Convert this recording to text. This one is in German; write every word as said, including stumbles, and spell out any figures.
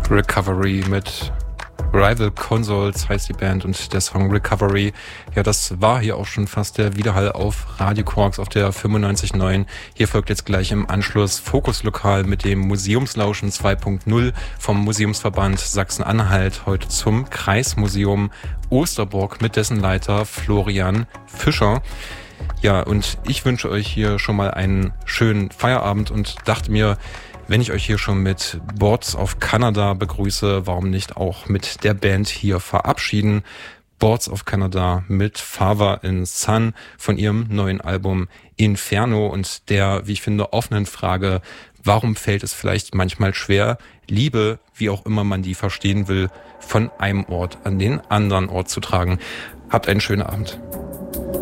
Recovery mit Rival Consoles heißt die Band und der Song Recovery. Ja, das war hier auch schon fast der Widerhall auf Radio Quarks auf der fünfundneunzig Komma neun. Hier folgt jetzt gleich im Anschluss Fokuslokal mit dem Museumslauschen zwei Punkt null vom Museumsverband Sachsen-Anhalt, heute zum Kreismuseum Osterburg mit dessen Leiter Florian Fischer. Ja, und ich wünsche euch hier schon mal einen schönen Feierabend und dachte mir, wenn ich euch hier schon mit Boards of Canada begrüße, warum nicht auch mit der Band hier verabschieden? Boards of Canada mit Father and Son von ihrem neuen Album Inferno und der, wie ich finde, offenen Frage, warum fällt es vielleicht manchmal schwer, Liebe, wie auch immer man die verstehen will, von einem Ort an den anderen Ort zu tragen. Habt einen schönen Abend.